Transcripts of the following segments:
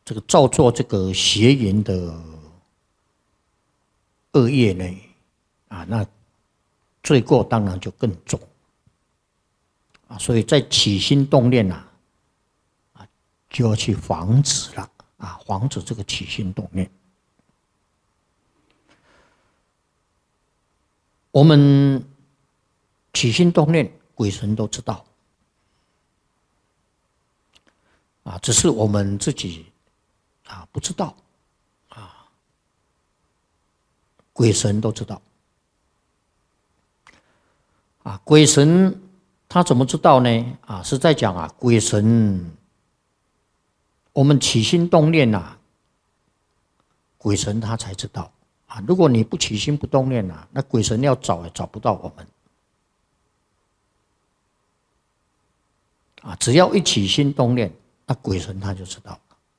这个造作这个邪淫的恶业呢，那罪过当然就更重所以在起心动念就要去防止了防止这个起心动念。我们起心动念，鬼神都知道只是我们自己不知道鬼神都知道鬼神他怎么知道呢？是在讲鬼神，我们起心动念鬼神他才知道如果你不起心不动念那鬼神要找也找不到我们只要一起心动念，那鬼神他就知道了。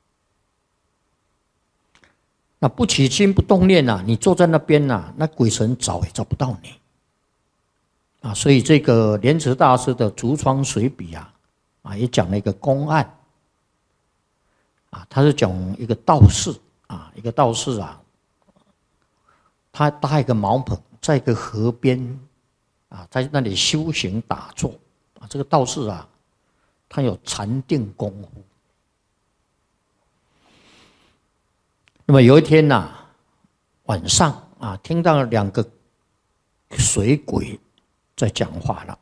那不起心不动念你坐在那边那鬼神找也找不到你所以这个莲池大师的《竹窗随笔》也讲了一个公案他是讲一个道士一个道士他搭一个茅棚，在一个河边在那里修行打坐这个道士他有禅定功夫。那么有一天晚上听到两个水鬼在讲话了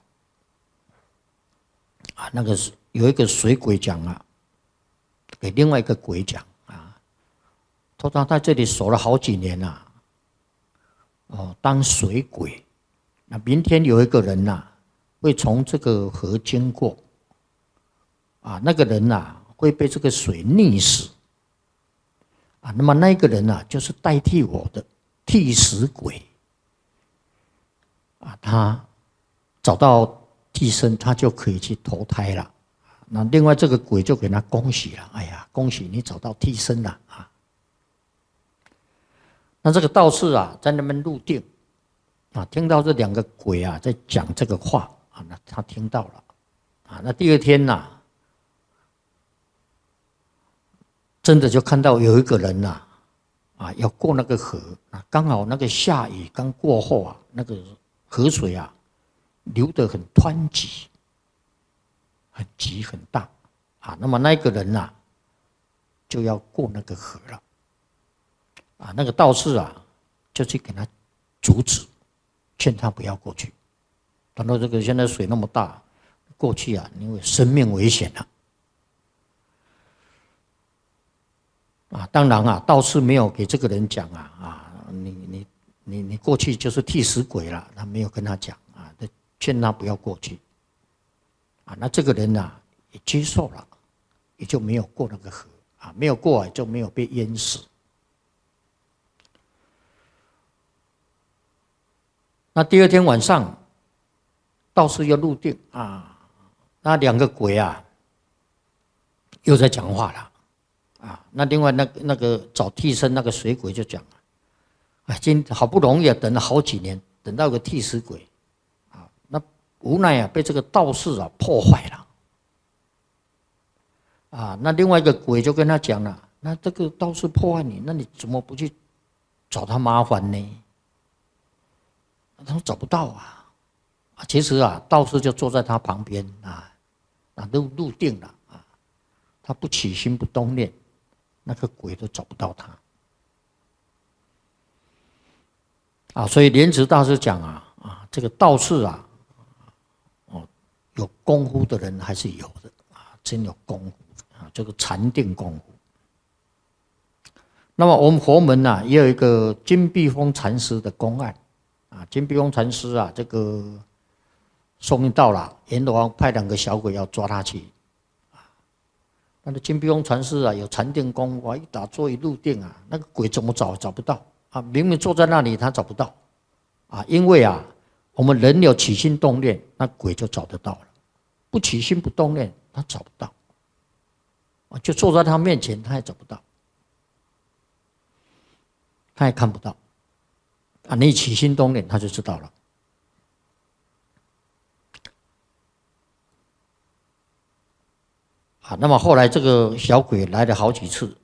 那个有一个水鬼讲给另外一个鬼讲说他在这里守了好几年当水鬼，那明天有一个人会从这个河经过那个人会被这个水溺死那么那个人就是代替我的替死鬼他找到替身，他就可以去投胎了。那另外这个鬼就给他恭喜了，哎呀，恭喜你找到替身了那这个道士在那边入定听到这两个鬼在讲这个话那他听到了那第二天真的就看到有一个人要过那个河刚好那个下雨刚过后那个河水流得很湍急，很急很大那么那个人就要过那个河了那个道士就去给他阻止，劝他不要过去。他说这个现在水那么大，过去因为生命危险了当然道士没有给这个人讲你过去就是替死鬼了，他没有跟他讲劝他不要过去那这个人也接受了，也就没有过那个河没有过就没有被淹死。那第二天晚上，道士又入定那两个鬼又在讲话了那另外那个找替身那个水鬼就讲今好不容易等了好几年，等到个替死鬼那无奈被这个道士破坏了那另外一个鬼就跟他讲了，那这个道士破坏你，那你怎么不去找他麻烦呢？他说找不到其实道士就坐在他旁边都入定了他不起心不动念，那个鬼都找不到他所以莲池大师讲这个道士有功夫的人还是有的真有功夫这个禅定功夫。那么我们佛门也有一个金碧峰禅师的公案金碧峰禅师这个寿命到了，阎罗王派两个小鬼要抓他去那个金碧峰禅师有禅定功夫一打坐一入定那个鬼怎么找找不到明明坐在那里他找不到因为我们人有起心动念，那鬼就找得到了，不起心不动念他找不到就坐在他面前他也找不到，他也看不到你起心动念他就知道了那么后来这个小鬼来了好几次